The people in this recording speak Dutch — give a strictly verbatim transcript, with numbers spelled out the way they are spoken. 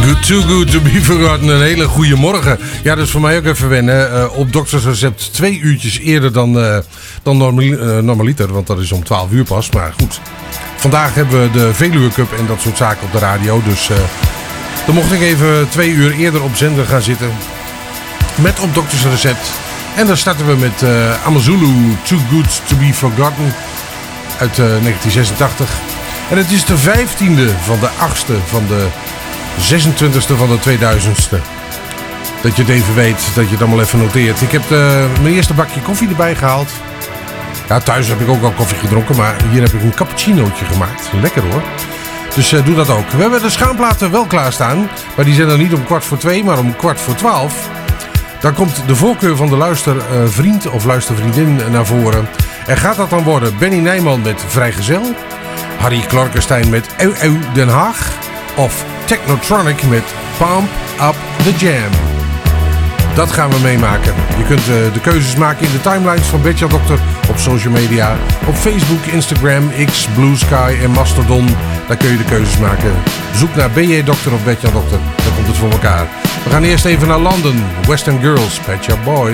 Good, too good to be forgotten. Een hele goede morgen. Ja, dat is voor mij ook even wennen. Uh, op Dokters Recept twee uurtjes eerder dan, uh, dan normal, uh, normaliter. Want dat is om twaalf uur pas. Maar goed, vandaag hebben we de Veluwe Cup en dat soort zaken op de radio. Dus uh, dan mocht ik even twee uur eerder op zender gaan zitten. Met op Dokters Recept. En dan starten we met uh, Amazulu, Too Good to be Forgotten. Uit uh, negentien zesentachtig. En het is de vijftiende van de achtste van de zesentwintigste van de tweeduizendste. Dat je het even weet, dat je het allemaal even noteert. Ik heb de, mijn eerste bakje koffie erbij gehaald. Ja, thuis heb ik ook al koffie gedronken, maar hier heb ik een cappuccinootje gemaakt. Lekker hoor. Dus uh, doe dat ook. We hebben de schaamplaten wel klaarstaan, maar die zijn er niet om kwart voor twee, maar om kwart voor twaalf. Dan komt de voorkeur van de luistervriend of luistervriendin naar voren. En gaat dat dan worden Benny Nijman met Vrijgezel, Harry Klarkenstein met Eu Eu Den Haag of Technotronic met Pump Up The Jam. Dat gaan we meemaken. Je kunt uh, de keuzes maken in de timelines van Betja Dokter op social media. Op Facebook, Instagram, X, Blue Sky en Mastodon. Daar kun je de keuzes maken. Zoek naar B J Dokter of Betja Dokter. Dan komt het voor elkaar. We gaan eerst even naar London. Western Girls, Pet Shop Boys.